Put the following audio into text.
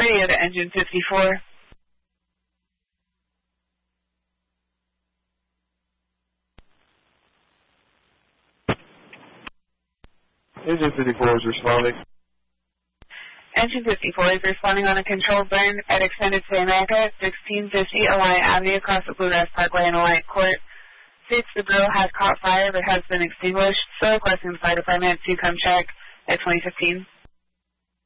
radio to engine 54. Engine 54 is responding. Engine 54 is responding on a controlled burn at Extended Stay America, 1650 Alliant Avenue across the Bluegrass Parkway in Alliant Court. States the grill has caught fire but has been extinguished, so requesting the fire department to come check at 2015.